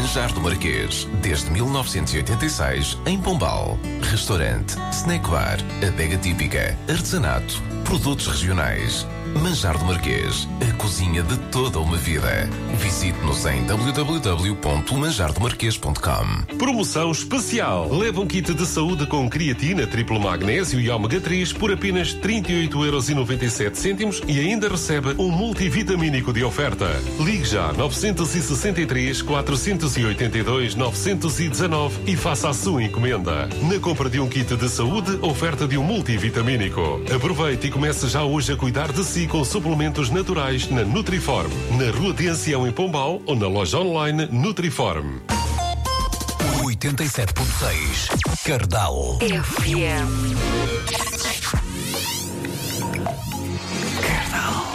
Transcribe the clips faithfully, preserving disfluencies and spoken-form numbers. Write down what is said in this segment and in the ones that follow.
Manjar do Marquês, desde mil novecentos e oitenta e seis, em Pombal. Restaurante, snack bar, adega típica, artesanato, produtos regionais. Manjar do Marquês, a cozinha de toda uma vida. Visite-nos em w w w ponto manjar do marquês ponto com. Promoção especial. Leva um kit de saúde com creatina, triplo magnésio e ômega três por apenas trinta e oito euros e noventa e sete cêntimos e ainda recebe um multivitamínico de oferta. Ligue já nove seis três, quatro oito dois, nove um nove e faça a sua encomenda. Na compra de um kit de saúde, oferta de um multivitamínico. Aproveite e comece já hoje a cuidar de si com suplementos naturais na Nutriform, na Rua de Ancião em Pombal ou na loja online Nutriform. oitenta e sete ponto seis Cardal F M. Cardal.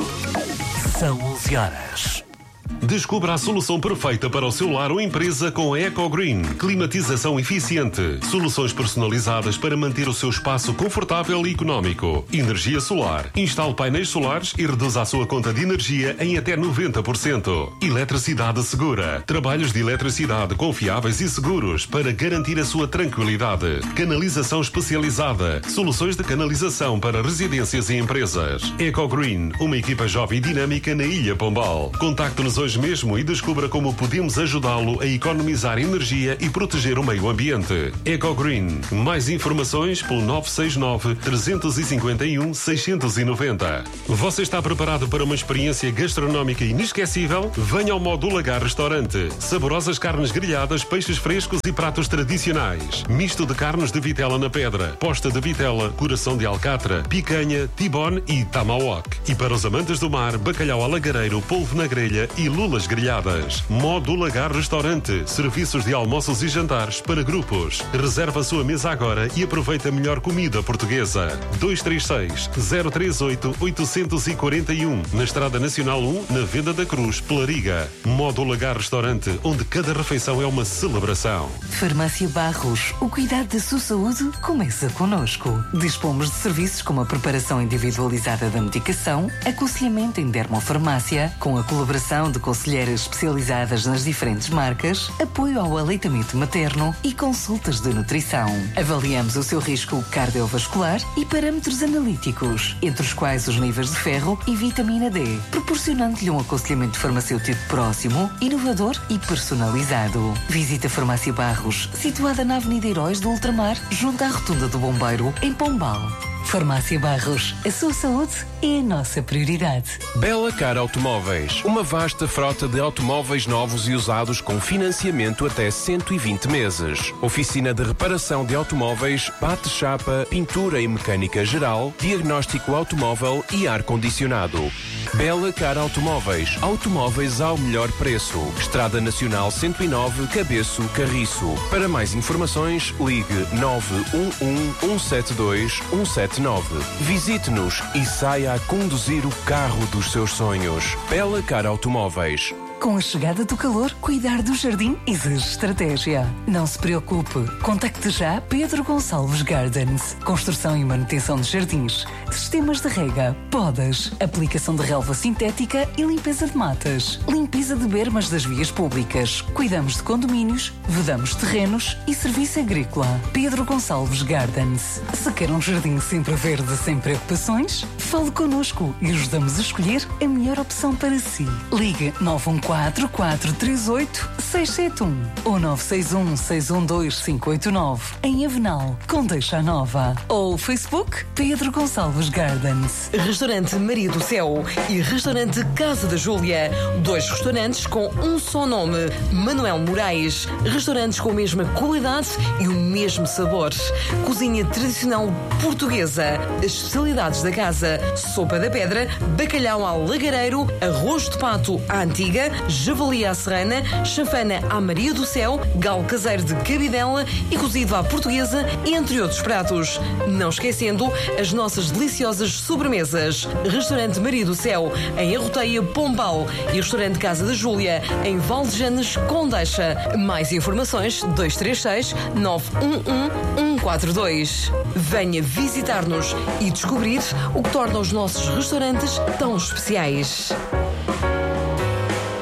São onze horas. Descubra a solução perfeita para o seu lar ou empresa com a EcoGreen. Climatização eficiente. Soluções personalizadas para manter o seu espaço confortável e económico. Energia solar. Instale painéis solares e reduza a sua conta de energia em até noventa por cento. Eletricidade segura. Trabalhos de eletricidade confiáveis e seguros para garantir a sua tranquilidade. Canalização especializada. Soluções de canalização para residências e empresas. EcoGreen. Uma equipa jovem e dinâmica na Ilha Pombal. Contacte-nos hoje mesmo e descubra como podemos ajudá-lo a economizar energia e proteger o meio ambiente. EcoGreen. Mais informações pelo nove seis nove, três cinco um, seis nove zero. Você está preparado para uma experiência gastronómica inesquecível? Venha ao Módulo Lagar Restaurante. Saborosas carnes grelhadas, peixes frescos e pratos tradicionais. Misto de carnes de vitela na pedra, posta de vitela, coração de alcatra, picanha, tibone e tomahawk. E para os amantes do mar, bacalhau alagareiro, polvo na grelha e lulas grelhadas. Módulo Lagar Restaurante. Serviços de almoços e jantares para grupos. Reserva a sua mesa agora e aproveita a melhor comida portuguesa. dois três seis, zero três oito, oito quatro um. Na Estrada Nacional um, na Venda da Cruz, Pelariga. Módulo Lagar Restaurante, onde cada refeição é uma celebração. Farmácia Barros. O cuidado da sua saúde começa connosco. Dispomos de serviços como a preparação individualizada da medicação, aconselhamento em dermofarmácia, com a colaboração de conselheiras especializadas nas diferentes marcas, apoio ao aleitamento materno e consultas de nutrição. Avaliamos o seu risco cardiovascular e parâmetros analíticos, entre os quais os níveis de ferro e vitamina D, proporcionando-lhe um aconselhamento farmacêutico próximo, inovador e personalizado. Visite a Farmácia Barros, situada na Avenida Heróis do Ultramar, junto à Rotunda do Bombeiro, em Pombal. Farmácia Barros, a sua saúde é a nossa prioridade. Bela Car Automóveis, uma vasta frota de automóveis novos e usados com financiamento até cento e vinte meses. Oficina de reparação de automóveis, bate-chapa, pintura e mecânica geral, diagnóstico automóvel e ar-condicionado. Bela Car Automóveis, automóveis ao melhor preço. Estrada Nacional cento e nove, Cabeço, Carriço. Para mais informações, ligue nove um um, um sete dois, um sete nove. Visite-nos e saia a conduzir o carro dos seus sonhos. Bela Car Automóveis. Com a chegada do calor, cuidar do jardim exige estratégia. Não se preocupe. Contacte já Pedro Gonçalves Gardens. Construção e manutenção de jardins, sistemas de rega, podas, aplicação de relva sintética e limpeza de matas. Limpeza de bermas das vias públicas. Cuidamos de condomínios, vedamos terrenos e serviço agrícola. Pedro Gonçalves Gardens. Se quer um jardim sempre verde, sem preocupações, fale connosco e ajudamos a escolher a melhor opção para si. Ligue nove um quatro, quatro três oito, seis sete um ou nove seis um, seis um dois, cinco oito nove em Avenal, Condeixa Nova, ou Facebook Pedro Gonçalves Gardens. Restaurante Maria do Céu e Restaurante Casa da Júlia, dois restaurantes com um só nome, Manuel Moraes. Restaurantes com a mesma qualidade e o mesmo sabor. Cozinha tradicional portuguesa, as especialidades da casa, sopa da pedra, bacalhau ao lagareiro, arroz de pato à antiga, javali à serrana, chanfana à Maria do Céu, galo caseiro de cabidela e cozido à portuguesa, entre outros pratos. Não esquecendo as nossas deliciosas sobremesas. Restaurante Maria do Céu, em Arroteia, Pombal, e Restaurante Casa da Júlia, em Valdejanes, Condeixa. Mais informações dois três seis, nove um um, um quatro dois. Venha visitar-nos e descobrir o que torna os nossos restaurantes tão especiais. A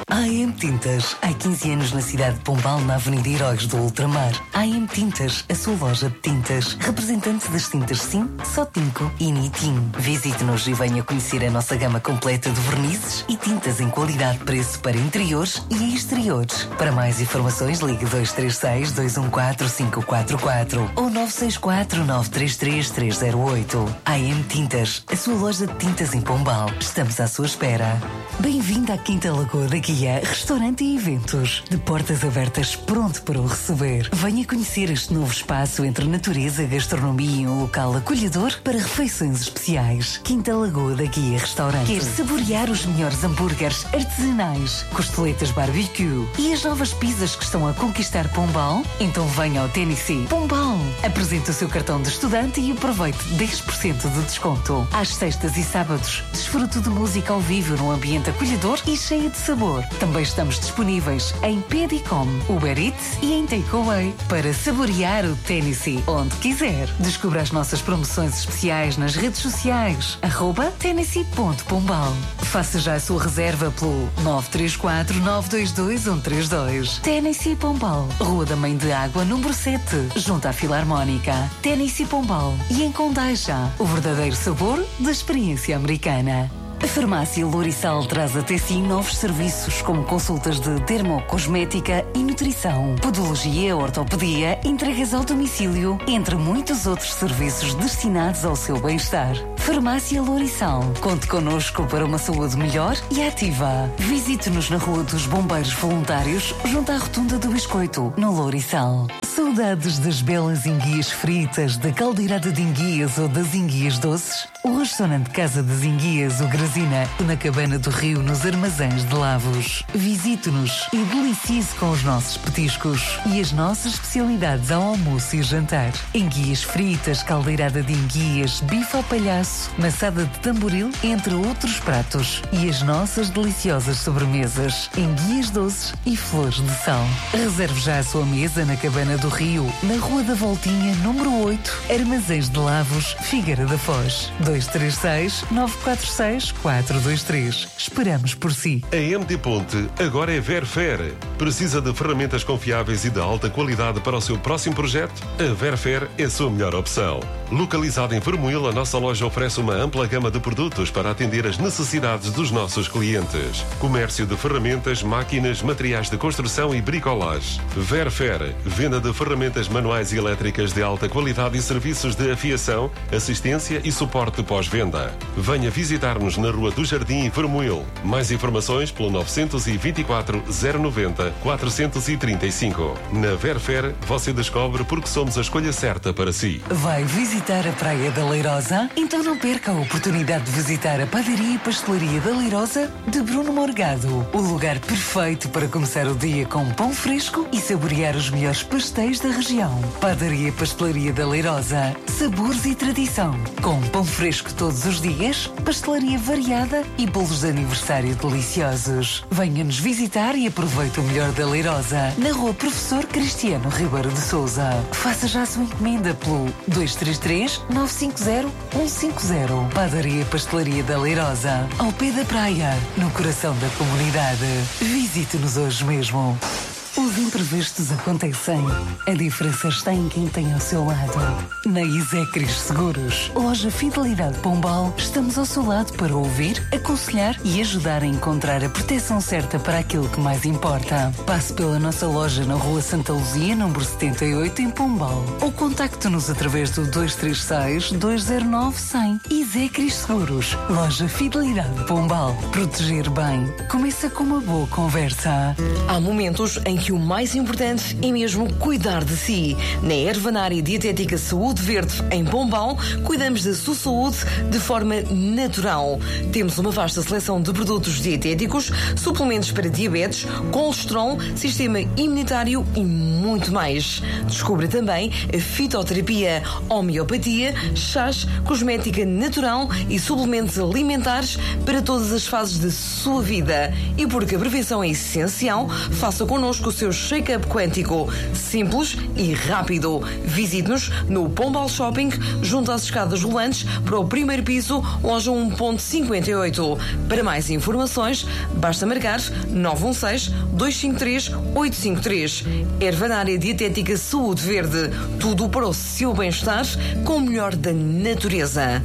M Tintas. Há quinze anos na cidade de Pombal, na Avenida Heróis do Ultramar. A M Tintas, a sua loja de tintas. Representante das tintas Sim, Sotinco e Nitin. Visite-nos e venha conhecer a nossa gama completa de vernizes e tintas em qualidade de preço para interiores e exteriores. Para mais informações, ligue dois três seis, dois um quatro, cinco quatro quatro ou nove seis quatro, nove três três, três zero oito. A M Tintas, a sua loja de tintas em Pombal. Estamos à sua espera. Bem-vindo à Quinta Lagoa da Guia, restaurante e eventos. De portas abertas, pronto para o receber. Venha conhecer este novo espaço entre natureza, gastronomia e um local acolhedor para refeições especiais. Quinta Lagoa da Guia Restaurante. Quer saborear os melhores hambúrgueres artesanais, costeletas barbecue e as novas pizzas que estão a conquistar Pombal? Então venha ao Tennessee Pombal. Apresente o seu cartão de estudante e aproveite dez por cento de desconto. Às sextas e sábados, desfrute de música ao vivo num ambiente acolhedor e cheio de sabor. Também estamos disponíveis em Pedicom, Uber Eats e em Takeaway para saborear o Tennessee onde quiser. Descubra as nossas promoções especiais nas redes sociais, arroba tennessee ponto pombal. Faça já a sua reserva pelo nove três quatro, nove dois dois, um três dois. Tennessee Pombal, Rua da Mãe de Água, número sete, junto à Filarmónica. Tennessee Pombal e em Condeixa, o verdadeiro sabor da experiência americana. A Farmácia Lourissal traz até si novos serviços como consultas de dermocosmética e nutrição, podologia, ortopedia, entregas ao domicílio, entre muitos outros serviços destinados ao seu bem-estar. Farmácia Lourissal. Conte connosco para uma saúde melhor e ativa. Visite-nos na Rua dos Bombeiros Voluntários, junto à Rotunda do Biscoito, no Lourissal. Saudades das belas enguias fritas, da caldeirada de enguias ou das enguias doces? O restaurante Casa das Enguias, o Grazina, na Cabana do Rio, nos Armazéns de Lavos. Visite-nos e delicie-se com os nossos petiscos e as nossas especialidades ao almoço e jantar. Enguias fritas, caldeirada de enguias, bife ao palhaço, maçada de tamboril, entre outros pratos. E as nossas deliciosas sobremesas, enguias doces e flores de sal. Reserve já a sua mesa na Cabana do Rio, na Rua da Voltinha, número oito, Armazéns de Lavos, Figueira da Foz. dois três seis, nove quatro seis, quatro dois três. Esperamos por si. A M T Ponte agora é Verfer. Precisa de ferramentas confiáveis e de alta qualidade para o seu próximo projeto? A Verfer é a sua melhor opção. Localizada em Vermoil, a nossa loja oferece uma ampla gama de produtos para atender as necessidades dos nossos clientes. Comércio de ferramentas, máquinas, materiais de construção e bricolage. Verfer, venda de ferramentas manuais e elétricas de alta qualidade e serviços de afiação, assistência e suporte pós-venda. Venha visitar-nos na Rua do Jardim, em Vermoil. Mais informações pelo nove dois quatro, zero nove zero, quatro três cinco. Na Verfer, você descobre porque somos a escolha certa para si. Vai visitar a Praia da Leirosa? Então não perca a oportunidade de visitar a Padaria e Pastelaria da Leirosa de Bruno Morgado. O lugar perfeito para começar o dia com pão fresco e saborear os melhores pastéis da região. Padaria e Pastelaria da Leirosa. Sabores e tradição. Com pão fresco todos os dias, pastelaria variada e bolos de aniversário deliciosos. Venha-nos visitar e aproveite o melhor da Leirosa. Na Rua Professor Cristiano Ribeiro de Sousa. Faça já a sua encomenda pelo dois três três, nove cinco zero, um cinco zero. Padaria e Pastelaria da Leirosa. Ao pé da praia, no coração da comunidade. Visite-nos hoje mesmo. Os imprevistos acontecem. A diferença está em quem tem ao seu lado. Na Isecris Seguros, loja Fidelidade Pombal, estamos ao seu lado para ouvir, aconselhar e ajudar a encontrar a proteção certa para aquilo que mais importa. Passe pela nossa loja na Rua Santa Luzia, número setenta e oito, em Pombal. Ou contacte-nos através do dois três seis, dois zero nove, cem. Isecris Seguros, loja Fidelidade Pombal. Proteger bem começa com uma boa conversa. Há momentos em que o mais importante é mesmo cuidar de si. Na Ervanária Dietética Saúde Verde, em Pombal, cuidamos da sua saúde de forma natural. Temos uma vasta seleção de produtos dietéticos, suplementos para diabetes, colesterol, sistema imunitário e muito mais. Descubra também a fitoterapia, homeopatia, chás, cosmética natural e suplementos alimentares para todas as fases da sua vida. E porque a prevenção é essencial, faça connosco o seu check-up quântico. Simples e rápido. Visite-nos no Pombal Shopping, junto às escadas rolantes, para o primeiro piso, loja um ponto cinquenta e oito. Para mais informações, basta marcar nove um seis, dois cinco três, oito cinco três. Ervanária Dietética Saúde Verde. Tudo para o seu bem-estar com o melhor da natureza.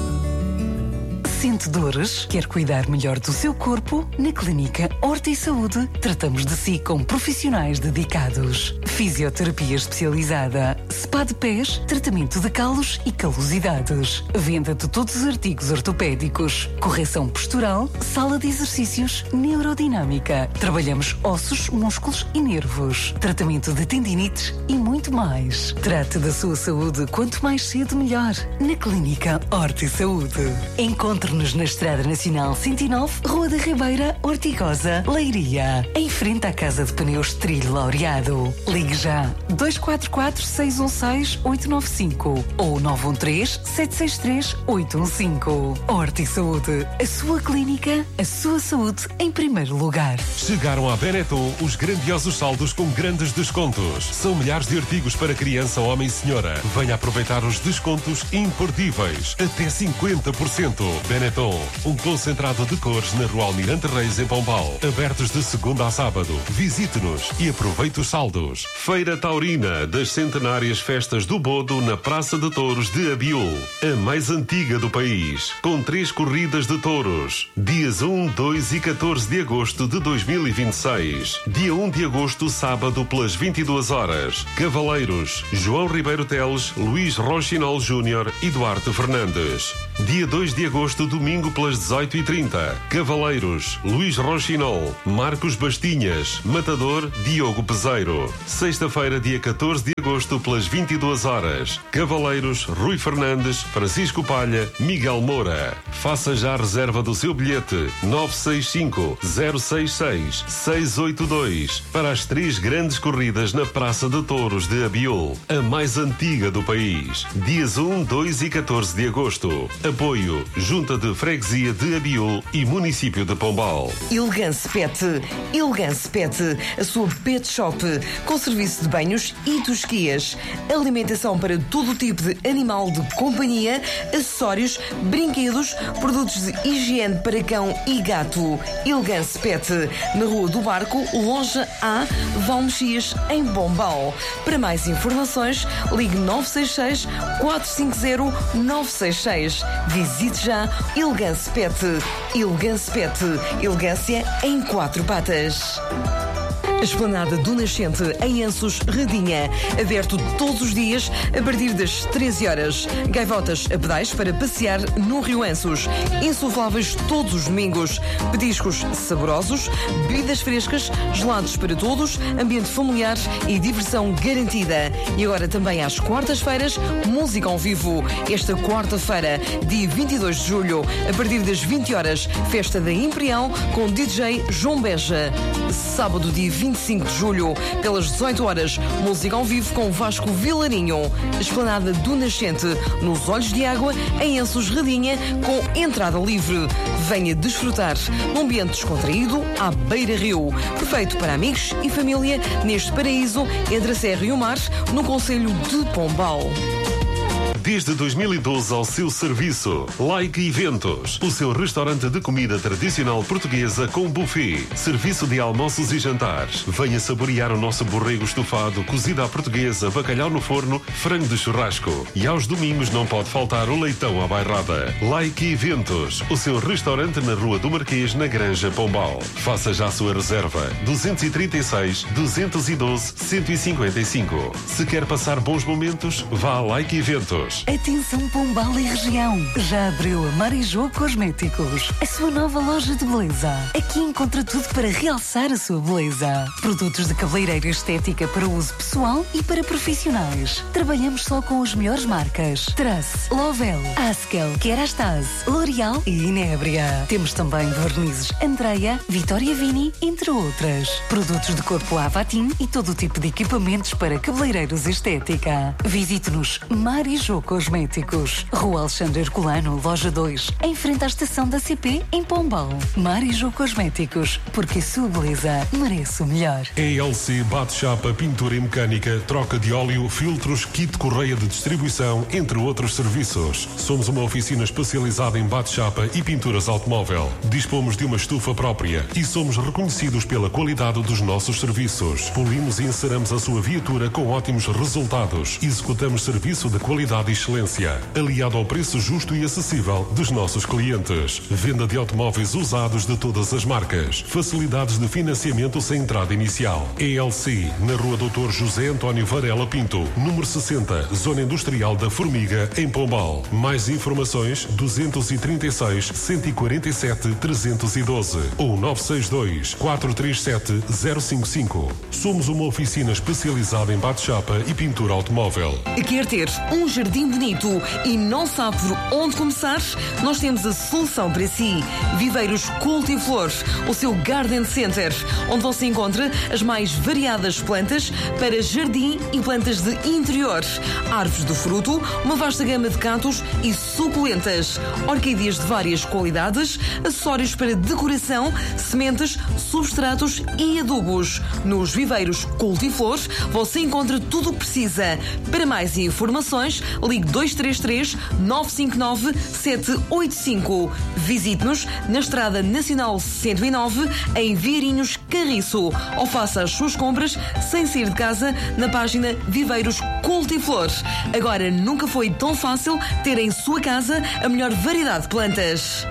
Sente dores? Quer cuidar melhor do seu corpo? Na Clínica Horta e Saúde, tratamos de si com profissionais dedicados. Fisioterapia especializada, spa de pés, tratamento de calos e calosidades, venda de todos os artigos ortopédicos, correção postural, sala de exercícios, neurodinâmica. Trabalhamos ossos, músculos e nervos, tratamento de tendinites e muito mais. Trate da sua saúde quanto mais cedo melhor. Na Clínica Horta e Saúde. Encontre nos na Estrada Nacional cento e nove, Rua da Ribeira, Ortigosa, Leiria, em frente à Casa de Pneus Trilho Laureado. Ligue já dois quatro quatro, seis um seis, oito nove cinco ou nove um três, sete seis três, oito um cinco. Horta e Saúde, a sua clínica, a sua saúde em primeiro lugar. Chegaram à Benetton os grandiosos saldos com grandes descontos. São milhares de artigos para criança, homem e senhora. Venha aproveitar os descontos imperdíveis. Até cinquenta por cento. Benetton, um concentrado de cores na Rua Almirante Reis, em Pombal. Abertos de segunda a sábado. Visite-nos e aproveite os saldos. Feira Taurina das Centenárias Festas do Bodo na Praça de Touros de Abiú. A mais antiga do país. Com três corridas de touros. Dias um, dois e catorze de agosto de dois mil e vinte e seis. Dia um de agosto, sábado, pelas vinte e duas horas. Cavaleiros, João Ribeiro Teles, Luís Rochinol Júnior e Duarte Fernandes. Dia dois de agosto, domingo, pelas dezoito e trinta. Cavaleiros, Luís Rochinol, Marcos Bastinhas, Matador, Diogo Peseiro. Sexta-feira, dia catorze de agosto, pelas vinte e duas horas. Cavaleiros, Rui Fernandes, Francisco Palha, Miguel Moura. Faça já a reserva do seu bilhete nove seis cinco, zero seis seis, seis oito dois para as três grandes corridas na Praça de Touros de Abiú, a mais antiga do país. Dias um, dois e catorze de agosto. Apoio Junta de Freguesia de Abiú e Município de Pombal. Elegance Pet. Elegance Pet, a sua pet shop, com serviço de banhos e tosquias. Alimentação para todo tipo de animal de companhia, acessórios, brinquedos, produtos de higiene para cão e gato. Elegance Pet, na Rua do Barco, Loja A, Valmexias, em Pombal. Para mais informações, ligue nove seis seis, quatro cinco zero, nove seis seis. Visite já Elegance Pet. Elegance Pet. Elegância em quatro patas. A Esplanada do Nascente, em Anços, Redinha. Aberto todos os dias, a partir das treze horas. Gaivotas a pedais para passear no Rio Anços. Insufláveis todos os domingos. Petiscos saborosos, bebidas frescas, gelados para todos, ambiente familiar e diversão garantida. E agora também às quartas-feiras, música ao vivo. Esta quarta-feira, dia vinte e dois de julho, a partir das vinte horas, festa da Imperial com D J João Beja. Sábado, dia vinte e cinco de julho, pelas dezoito horas, música ao vivo com Vasco Vilarinho. Esplanada do Nascente, nos Olhos de Água, em Anços, Redinha, com entrada livre. Venha desfrutar num ambiente descontraído à beira-rio. Perfeito para amigos e família neste paraíso entre a Serra e o Mar, no concelho de Pombal. Desde dois mil e doze ao seu serviço. Like Eventos, o seu restaurante de comida tradicional portuguesa com buffet, serviço de almoços e jantares. Venha saborear o nosso borrego estufado, cozido à portuguesa, bacalhau no forno, frango de churrasco. E aos domingos não pode faltar o leitão à bairrada. Like Eventos, o seu restaurante na Rua do Marquês, na Granja Pombal. Faça já a sua reserva. dois três seis, dois um dois, um cinco cinco. Se quer passar bons momentos, vá a Like Eventos. Atenção Pombal e região, já abriu a Marijô Cosméticos, a sua nova loja de beleza. Aqui encontra tudo para realçar a sua beleza. Produtos de cabeleireira estética para uso pessoal e para profissionais. Trabalhamos só com as melhores marcas: Trace, Lovell, Askel, Kerastase, L'Oréal e Inébria. Temos também vernizes Andrea, Vitória Vini, entre outras. Produtos de corpo Avatim e todo o tipo de equipamentos para cabeleireiros estética. Visite-nos Marijô Cosméticos. Rua Alexandre Herculano, loja dois, em frente à estação da C P, em Pombal. Marijo Cosméticos, porque a sua beleza merece o melhor. E L C bate-chapa, pintura e mecânica, troca de óleo, filtros, kit correia de distribuição, entre outros serviços. Somos uma oficina especializada em bate-chapa e pinturas automóvel. Dispomos de uma estufa própria e somos reconhecidos pela qualidade dos nossos serviços. Polimos e enceramos a sua viatura com ótimos resultados. Executamos serviço de qualidade e excelência, aliado ao preço justo e acessível dos nossos clientes. Venda de automóveis usados de todas as marcas. Facilidades de financiamento sem entrada inicial. E L C, na rua doutor José António Varela Pinto, número sessenta, Zona Industrial da Formiga, em Pombal. Mais informações: duzentos e trinta e seis, cento e quarenta e sete, trezentos e doze ou nove seis dois, quatro três sete, zero cinco cinco. Somos uma oficina especializada em bate-chapa e pintura automóvel. Quer ter um jardim bonito e não sabe por onde começar? Nós temos a solução para si. Viveiros Cultiflores, o seu Garden Center, onde você encontra as mais variadas plantas para jardim e plantas de interior. Árvores de fruto, uma vasta gama de cactos e suculentas. Orquídeas de várias qualidades, acessórios para decoração, sementes, substratos e adubos. Nos Viveiros Cultiflores você encontra tudo o que precisa. Para mais informações, ligue dois três três, nove cinco nove, sete oito cinco. Visite-nos na Estrada Nacional cento e nove, em Vieirinhos, Carriço, ou faça as suas compras sem sair de casa na página Viveiros Cultiflores. Agora nunca foi tão fácil ter em sua casa a melhor variedade de plantas.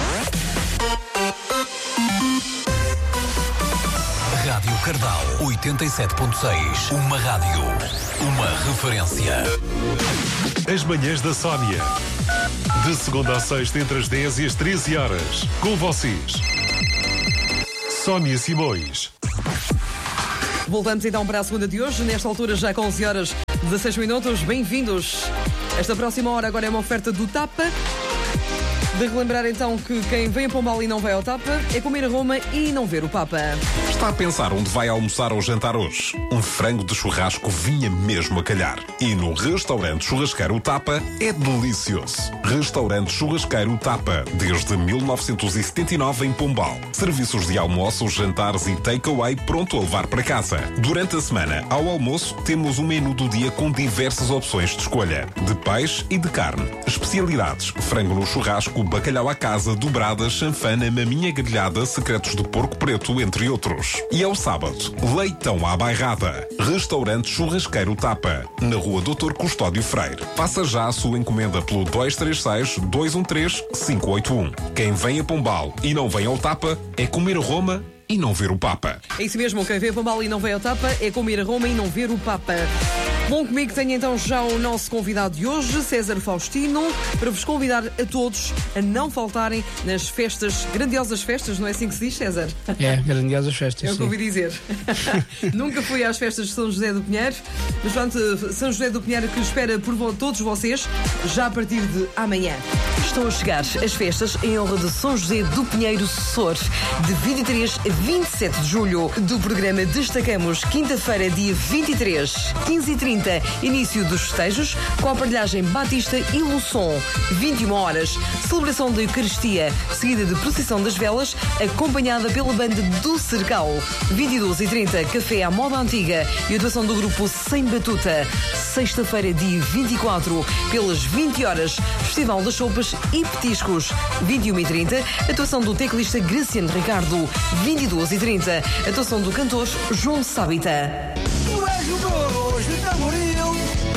Rádio Cardal oitenta e sete ponto seis. Uma rádio, uma referência. As manhãs da Sónia. De segunda a sexta, entre as dez e as treze horas. Com vocês, Sónia Simões. Voltamos então para a segunda de hoje, nesta altura já com onze horas e dezasseis minutos. Bem-vindos. Esta próxima hora agora é uma oferta do Tapa. De relembrar então que quem vem a Pombal e não vai ao Tapa é comer a Roma e não ver o Papa. Está a pensar onde vai almoçar ou jantar hoje? Um frango de churrasco vinha mesmo a calhar. E no restaurante churrasqueiro Tapa é delicioso. Restaurante churrasqueiro Tapa, desde mil novecentos e setenta e nove em Pombal. Serviços de almoço, jantares e takeaway pronto a levar para casa. Durante a semana, ao almoço, temos um menu do dia com diversas opções de escolha. De peixe e de carne. Especialidades: frango no churrasco, bacalhau à casa, dobradas, chanfana, maminha grelhada, secretos de porco preto, entre outros. E ao sábado, leitão à bairrada. Restaurante churrasqueiro Tapa, na rua doutor Custódio Freire. Faça já a sua encomenda pelo dois três seis, dois um três, cinco oito um. Quem vem a Pombal e não vem ao Tapa é comer a Roma e não ver o Papa. É isso mesmo, quem vem a Pombal e não vem ao Tapa é comer a Roma e não ver o Papa. Bom, comigo tenho então já o nosso convidado de hoje, César Faustino, para vos convidar a todos a não faltarem nas festas, grandiosas festas, não é assim que se diz, César? É, grandiosas festas. É o que ouvi dizer. Nunca fui às festas de São José do Pinheiro, mas pronto, São José do Pinheiro que espera por todos vocês já a partir de amanhã. Estão a chegar as festas em honra de São José do Pinheiro Sucessor, de vinte e três a vinte e sete de julho. Do programa destacamos quinta-feira, dia vinte e três, quinze e trinta, início dos festejos com a aparelhagem Batista e Luçon. vinte e uma horas, celebração da Eucaristia, seguida de procissão das velas, acompanhada pela banda do Cercal. vinte e duas e trinta, café à moda antiga e atuação do grupo Sem Batuta. Sexta-feira, dia vinte e quatro, pelas vinte horas, Festival das Sopas e Petiscos. vinte e uma e trinta, atuação do teclista Graciano Ricardo. vinte e duas e trinta, atuação do cantor João Sábita. Tu és o meu de Tamboril,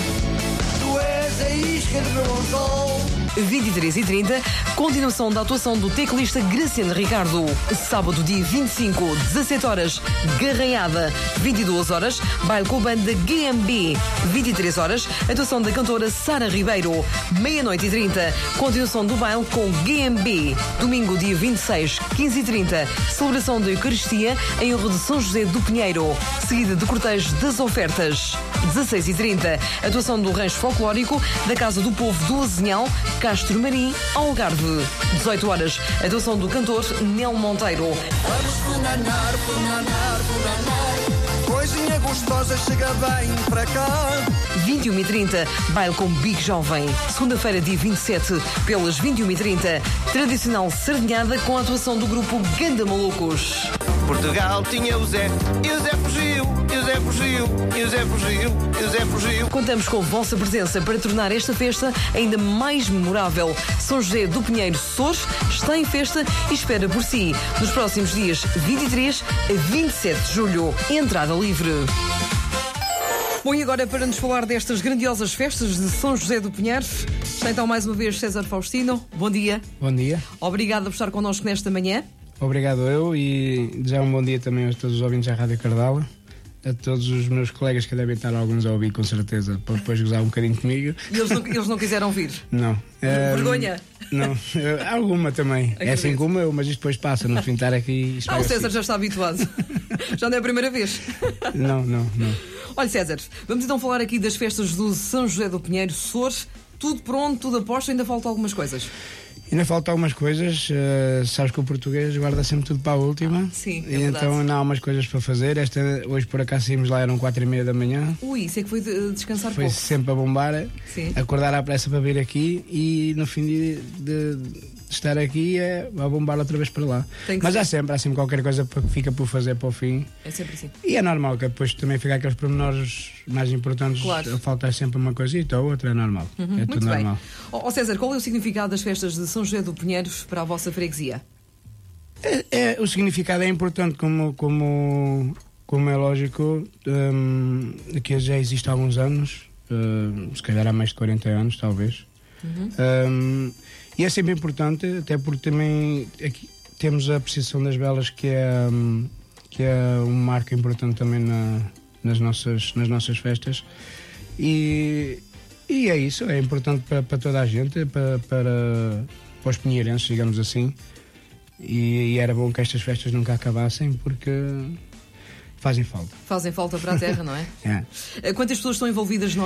tu és a isca do meu anzol. vinte e três e trinta, continuação da atuação do teclista Graciano Ricardo. Sábado, dia vinte e cinco, dezassete horas, Garranhada. vinte e duas horas, baile com a banda G M B. vinte e três horas, atuação da cantora Sara Ribeiro. Meia-noite e trinta, continuação do baile com G M B. Domingo, dia vinte e seis, quinze e trinta, celebração da Eucaristia em honra de São José do Pinheiro, seguida de cortejo das ofertas. dezasseis e trinta, atuação do rancho folclórico da Casa do Povo do Azinhal, Castro Marim, Algarve. dezoito horas, atuação do cantor Nel Monteiro. Vamos funanar, funanar, funanar, pois em agosto gostosa chega bem para cá. vinte e uma e trinta, baile com Big Jovem. Segunda-feira, dia vinte e sete, pelas vinte e uma e trinta, tradicional sardinhada com a atuação do grupo Ganda Malucos. Portugal tinha o Zé, e o Zé fugiu, e o Zé fugiu, e o Zé fugiu, e o Zé fugiu. Contamos com a vossa presença para tornar esta festa ainda mais memorável. São José do Pinheiro Sores está em festa e espera por si nos próximos dias vinte e três a vinte e sete de julho. Entrada livre. Bom, e agora para nos falar destas grandiosas festas de São José do Pinheiro, está então mais uma vez César Faustino. Bom dia. Bom dia. Obrigada por estar connosco nesta manhã. Obrigado eu e já um bom dia também a todos os ouvintes da Rádio Cardala, a todos os meus colegas que devem estar alguns a ouvir com certeza, para depois gozar um bocadinho comigo. E eles não, eles não quiseram vir? Não. Vergonha? Um, não, alguma também. Acredito. É assim como eu, mas isto depois passa, no fim estar aqui... Ah, o César assim. Já está habituado. Já não é a primeira vez. Não, não, não. Olha, César, vamos então falar aqui das festas do São José do Pinheiro Sores. Tudo pronto, tudo a posto, ainda faltam algumas coisas. Ainda faltam algumas coisas, uh, sabes que o português guarda sempre tudo para a última. Sim, é e verdade. então ainda há umas coisas para fazer. Esta, hoje por acaso saímos lá, eram quatro e meia da manhã. Ui, isso é que foi de descansar Foi pouco. sempre a bombar, Sim. acordar à pressa para vir aqui e no fim de, de, de estar aqui é a bombar outra vez para lá. Mas ser. há sempre, há sempre qualquer coisa que fica por fazer para o fim. É sempre assim. E é normal que depois também fica aqueles pormenores mais importantes, Claro. faltar sempre uma coisita ou outra, é normal. Uhum, é muito tudo bem. normal. Ó oh, César, qual é o significado das festas de São José do Pinheiro para a vossa freguesia? É, é, o significado é importante, como, como, como é lógico, hum, que já existe há alguns anos, hum, se calhar há mais de quarenta anos, talvez. Uhum. Hum, e é sempre importante, até porque também aqui temos a apreciação das velas, que é, hum, que é um marco importante também na, nas, nossas, nas nossas festas. E, e é isso, é importante para, para toda a gente, para, para, para os pinheirenses, digamos assim. E, e era bom que estas festas nunca acabassem, porque fazem falta. Fazem falta para a terra, não é? É. Quantas pessoas estão envolvidas